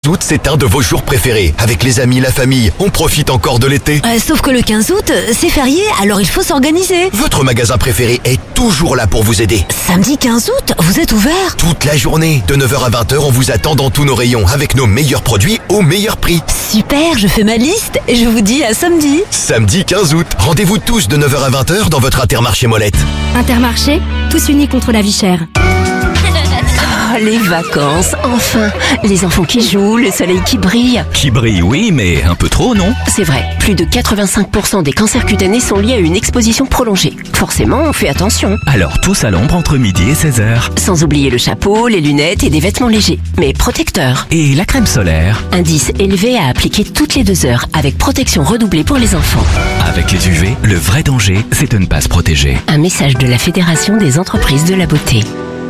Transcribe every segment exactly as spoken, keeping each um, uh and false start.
août, c'est un de vos jours préférés. Avec les amis, la famille, on profite encore de l'été. Euh, sauf que le quinze août, c'est férié, alors il faut s'organiser. Votre magasin préféré est toujours là pour vous aider. Samedi quinze août, vous êtes ouvert? Toute la journée, de neuf heures à vingt heures, on vous attend dans tous nos rayons avec nos meilleurs produits au meilleur prix. Super, je fais ma liste et je vous dis à samedi. Samedi quinze août, rendez-vous tous de neuf heures à vingt heures dans votre Intermarché Molette. Intermarché, tous unis contre la vie chère. Oh, les vacances, enfin. Les enfants qui jouent, le soleil qui brille. Qui brille, oui, mais un peu trop, non? C'est vrai, plus de quatre-vingt-cinq pour cent des cancers cutanés sont liés à une exposition prolongée. Forcément, on fait attention. Alors tous à l'ombre entre midi et seize heures. Sans oublier le chapeau, les lunettes et des vêtements légers, mais protecteurs. Et la crème solaire? Indice élevé à appliquer toutes les deux heures, avec protection redoublée pour les enfants. Avec les U V, le vrai danger, c'est de ne pas se protéger. Un message de la Fédération des entreprises de la beauté.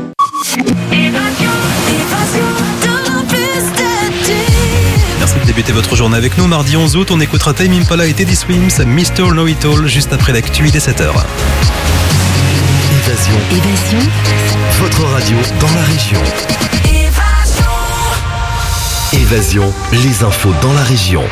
Merci de débuter votre journée avec nous. Mardi onze août, on écoutera Tame Impala et Teddy Swims, mister Know-It-All, juste après l'actu des sept heures. Évasion. Évasion. Votre radio dans la région. Évasion, les infos dans la région.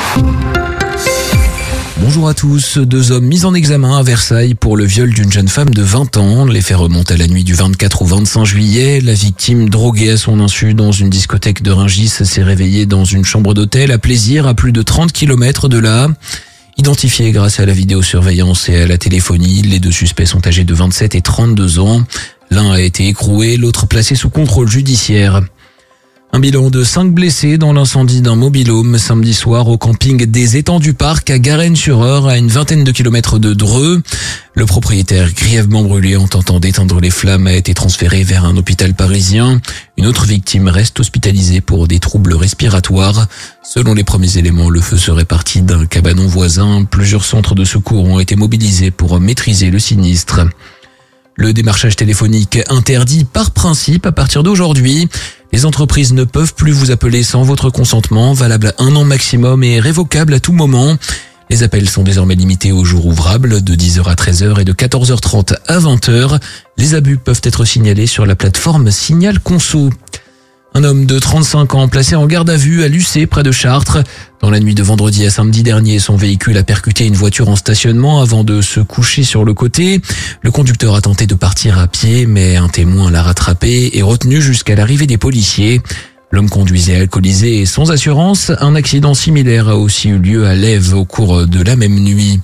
Bonjour à tous. Deux hommes mis en examen à Versailles pour le viol d'une jeune femme de vingt ans. Les faits remontent à la nuit du vingt-quatre au vingt-cinq juillet. La victime, droguée à son insu dans une discothèque de Rungis, s'est réveillée dans une chambre d'hôtel à Plaisir, à plus de trente kilomètres de là. Identifiés grâce à la vidéosurveillance et à la téléphonie, les deux suspects sont âgés de vingt-sept et trente-deux ans. L'un a été écroué, l'autre placé sous contrôle judiciaire. Un bilan de cinq blessés dans l'incendie d'un mobil-home samedi soir au camping des Étangs du Parc à Garennes-sur-Eure, à une vingtaine de kilomètres de Dreux. Le propriétaire, grièvement brûlé en tentant d'éteindre les flammes, a été transféré vers un hôpital parisien. Une autre victime reste hospitalisée pour des troubles respiratoires. Selon les premiers éléments, le feu serait parti d'un cabanon voisin. Plusieurs centres de secours ont été mobilisés pour maîtriser le sinistre. Le démarchage téléphonique interdit par principe à partir d'aujourd'hui. Les entreprises ne peuvent plus vous appeler sans votre consentement, valable un an maximum et révocable à tout moment. Les appels sont désormais limités aux jours ouvrables, de dix heures à treize heures et de quatorze heures trente à vingt heures. Les abus peuvent être signalés sur la plateforme Signal Conso. Un homme de trente-cinq ans placé en garde à vue à Lucé, près de Chartres. Dans la nuit de vendredi à samedi dernier, son véhicule a percuté une voiture en stationnement avant de se coucher sur le côté. Le conducteur a tenté de partir à pied, mais un témoin l'a rattrapé et retenu jusqu'à l'arrivée des policiers. L'homme conduisait alcoolisé et sans assurance. Un accident similaire a aussi eu lieu à Lèves au cours de la même nuit.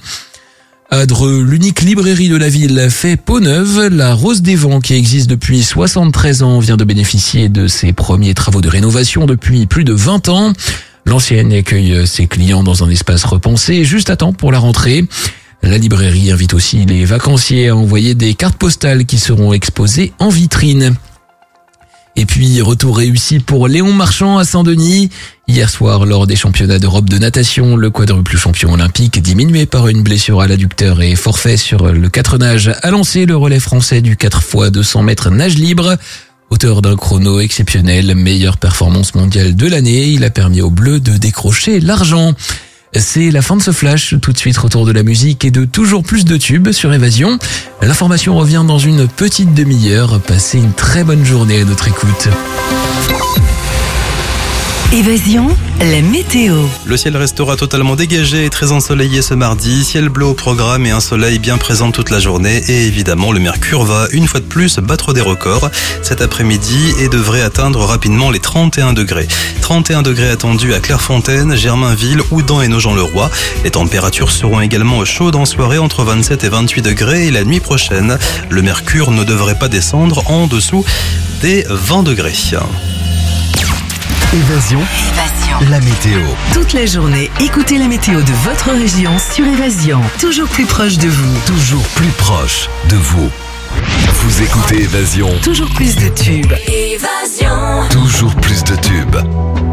À Dreux, l'unique librairie de la ville fait peau neuve. La Rose des Vents, qui existe depuis soixante-treize ans, vient de bénéficier de ses premiers travaux de rénovation depuis plus de vingt ans. L'ancienne accueille ses clients dans un espace repensé juste à temps pour la rentrée. La librairie invite aussi les vacanciers à envoyer des cartes postales qui seront exposées en vitrine. Et puis, retour réussi pour Léon Marchand à Saint-Denis. Hier soir, lors des championnats d'Europe de natation, le quadruple champion olympique, diminué par une blessure à l'adducteur et forfait sur le quatre nage, a lancé le relais français du quatre fois deux cents mètres nage libre. Auteur d'un chrono exceptionnel, meilleure performance mondiale de l'année, il a permis aux Bleus de décrocher l'argent. C'est la fin de ce flash. Tout de suite, retour de la musique et de toujours plus de tubes sur Évasion. L'information revient dans une petite demi-heure. Passez une très bonne journée à notre écoute. Évasion, la météo. Le ciel restera totalement dégagé et très ensoleillé ce mardi. Ciel bleu au programme et un soleil bien présent toute la journée. Et évidemment, le mercure va une fois de plus battre des records cet après-midi et devrait atteindre rapidement les trente et un degrés. trente et un degrés attendus à Clairefontaine, Germainville, Houdan et Nogent-le-Roi. Les températures seront également chaudes en soirée entre vingt-sept et vingt-huit degrés. Et la nuit prochaine, le mercure ne devrait pas descendre en dessous des vingt degrés. Évasion, Évasion. la météo. Toute la journée, écoutez la météo de votre région sur Évasion. Toujours plus proche de vous. Toujours plus proche de vous. Vous écoutez Évasion. Toujours plus de tubes. Évasion. Toujours plus de tubes.